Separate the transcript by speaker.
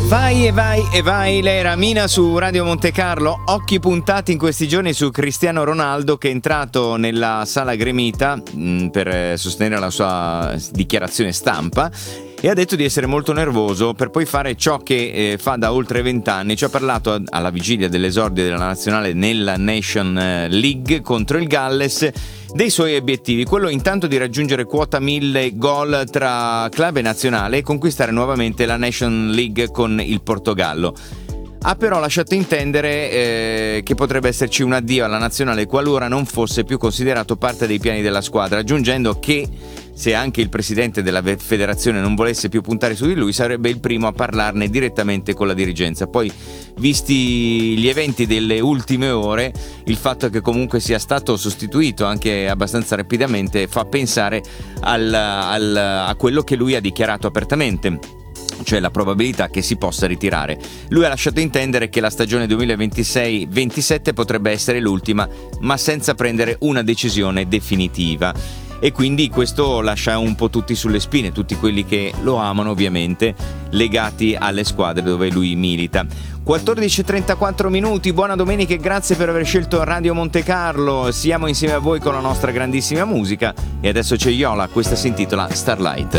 Speaker 1: Vai e vai, lei era Mina su Radio Monte Carlo. Occhi puntati in questi giorni su Cristiano Ronaldo, che è entrato nella sala gremita per sostenere la sua dichiarazione stampa e ha detto di essere molto nervoso per poi fare ciò che fa da oltre 20 anni. Ci ha parlato alla vigilia dell'esordio della nazionale nella Nation League contro il Galles dei suoi obiettivi, quello intanto di raggiungere quota 1000 gol tra club e nazionale e conquistare nuovamente la Nation League con il Portogallo. Ha però lasciato intendere che potrebbe esserci un addio alla nazionale qualora non fosse più considerato parte dei piani della squadra, aggiungendo che se anche il presidente della federazione non volesse più puntare su di lui, sarebbe il primo a parlarne direttamente con la dirigenza. Poi, visti gli eventi delle ultime ore, il fatto che comunque sia stato sostituito anche abbastanza rapidamente fa pensare a quello che lui ha dichiarato apertamente, cioè la probabilità che si possa ritirare. Lui ha lasciato intendere che la stagione 2026-27 potrebbe essere l'ultima, ma senza prendere una decisione definitiva. E quindi questo lascia un po' tutti sulle spine, tutti quelli che lo amano ovviamente, legati alle squadre dove lui milita. 14:34 minuti, buona domenica e grazie per aver scelto Radio Monte Carlo. Siamo insieme a voi con la nostra grandissima musica e adesso c'è Yola, questa si intitola Starlight.